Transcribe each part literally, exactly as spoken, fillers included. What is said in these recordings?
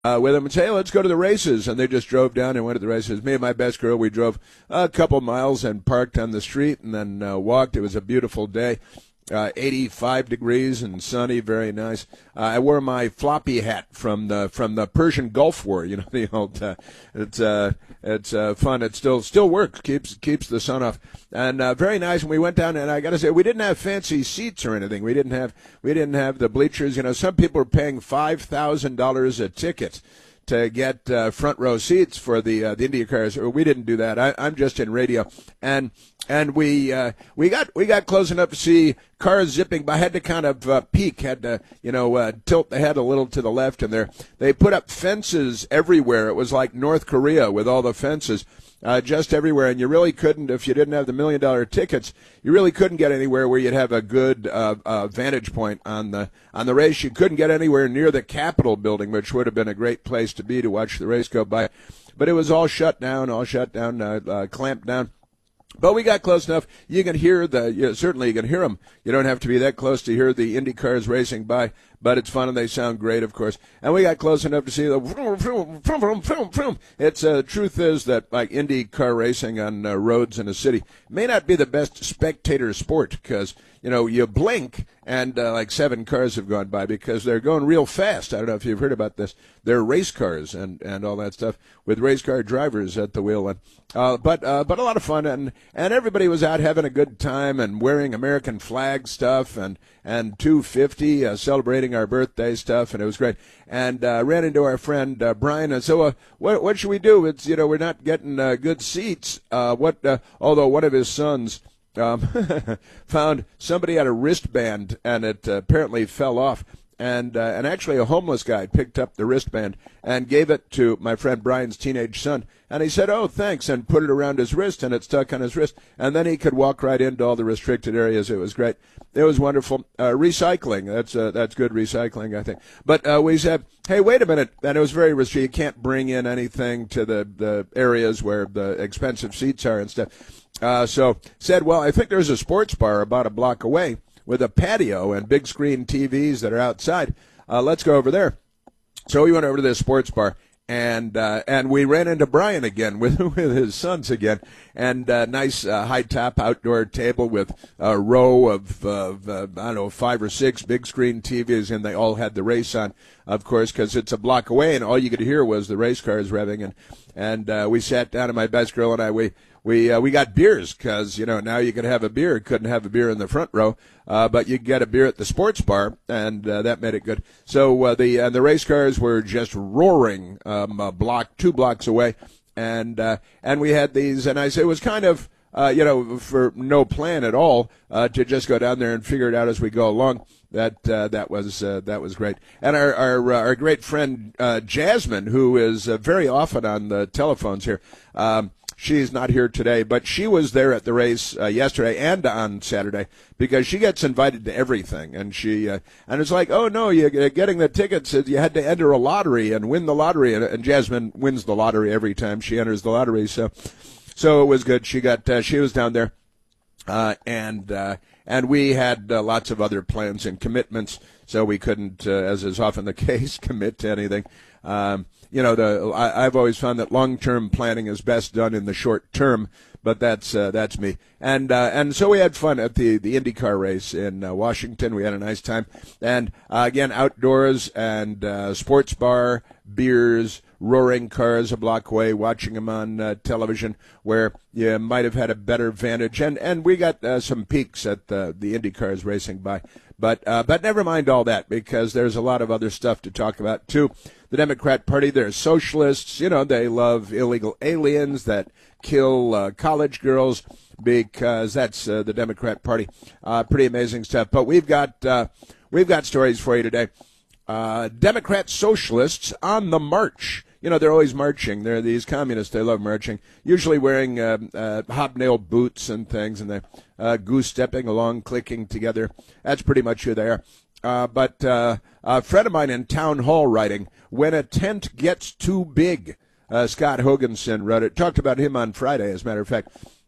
uh, with them and say, hey, let's go to the races. And they just drove down and went to the races. Me and my best girl, we drove a couple miles and parked on the street and then uh, walked. It was a beautiful day. Uh, eighty-five degrees and sunny, very nice. Uh, I wore my floppy hat from the from the Persian Gulf War. You know, the old. Uh, it's uh, it's uh, fun. It still still works. keeps keeps the sun off, and uh, very nice. And we went down, and I got to say, we didn't have fancy seats or anything. We didn't have we didn't have the bleachers. You know, some people are paying five thousand dollars a ticket to get uh, front row seats for the uh, the Indy cars. We didn't do that. I, I'm just in radio, and and we uh, we got we got close enough to see cars zipping by. I had to kind of uh, peek, had to you know uh, tilt the head a little to the left, and there they put up fences everywhere. It was like North Korea with all the fences. Uh, just everywhere, and you really couldn't, if you didn't have the million dollar tickets, you really couldn't get anywhere where you'd have a good uh, uh, vantage point on the on the race. You couldn't get anywhere near the Capitol building, which would have been a great place to be to watch the race go by. But it was all shut down, all shut down, uh, uh, clamped down. But we got close enough. You can hear the, you know, certainly you can hear them. You don't have to be that close to hear the Indy cars racing by, but it's fun and they sound great, of course. And we got close enough to see the vroom, vroom, vroom, vroom, vroom, vroom. It's, uh, truth is that like Indy car racing on uh, roads in a city may not be the best spectator sport because, you know, you blink and uh, like seven cars have gone by because they're going real fast. I don't know if you've heard about this. They're race cars and, and all that stuff with race car drivers at the wheel. And, uh, but uh, but a lot of fun, and, and everybody was out having a good time and wearing American flag stuff and, and two fifty, uh, celebrating our birthday stuff, and it was great. And uh, ran into our friend uh, Brian and so uh, what what should we do? It's, you know, we're not getting uh, good seats. Uh, what uh, although one of his sons Um, found somebody had a wristband, and it uh, apparently fell off. And uh, and actually a homeless guy picked up the wristband and gave it to my friend Brian's teenage son. And he said, oh, thanks, and put it around his wrist, and it stuck on his wrist. And then he could walk right into all the restricted areas. It was great. It was wonderful. Uh, recycling, that's uh, that's good recycling, I think. But uh, we said, hey, wait a minute. And it was very risky. You can't bring in anything to the, the areas where the expensive seats are and stuff. Uh, so said, well, I think there's a sports bar about a block away with a patio and big screen T Vs that are outside. Uh, let's go over there. So we went over to this sports bar, and uh, and we ran into Brian again with with his sons again, and a uh, nice uh, high top outdoor table with a row of, of uh, I don't know, five or six big screen T Vs, and they all had the race on, of course, because it's a block away, and all you could hear was the race cars revving, and and uh, we sat down, and my best girl and I, we. We uh, we got beers because, you know, now you could have a beer. Couldn't have a beer in the front row, uh, but you could get a beer at the sports bar, and uh, that made it good. So uh, the uh, the race cars were just roaring um, a block, two blocks away, and uh, and we had these, and I say it was kind of, uh, you know, for no plan at all uh, to just go down there and figure it out as we go along. That uh, that was uh, that was great, and our our, uh, our great friend uh, Jasmine, who is uh, very often on the telephones here. Um, She's not here today, but she was there at the race uh, yesterday and on Saturday because she gets invited to everything. And she uh, and it's like, oh, no, you're getting the tickets. You had to enter a lottery and win the lottery. And, and Jasmine wins the lottery every time she enters the lottery. So so it was good. She got uh, she was down there. Uh, and uh, and we had uh, lots of other plans and commitments, so we couldn't, uh, as is often the case, commit to anything. Um, you know, the I, I've always found that long-term planning is best done in the short term, but that's uh, that's me. And uh, and so we had fun at the the IndyCar race in uh, Washington. We had a nice time, and uh, again outdoors and uh, sports bar, beers, roaring cars a block away, watching them on uh, television, where you might have had a better vantage. And and we got uh, some peeks at the the Indy cars racing by. But uh, but never mind all that, because there's a lot of other stuff to talk about too. The Democrat Party, they're socialists. You know, they love illegal aliens that kill uh, college girls, because that's uh, the Democrat Party. Uh, pretty amazing stuff. But we've got uh, we've got stories for you today. Uh, Democrat socialists on the march. You know, they're always marching. They're these communists. They love marching, usually wearing uh, uh, hobnail boots and things, and they're uh, goose-stepping along, clicking together. That's pretty much who they are. Uh, but uh, a friend of mine in Town Hall writing, when a tent gets too big, uh, Scott Hoganson wrote it. Talked about him on Friday, as a matter of fact.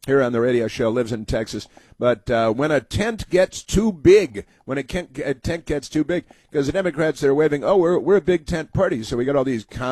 here on the radio show, lives in Texas. But uh, when a tent gets too big, when a, tent, a tent gets too big, because the Democrats, they're waving, oh, we're we're a big tent party, so we got all these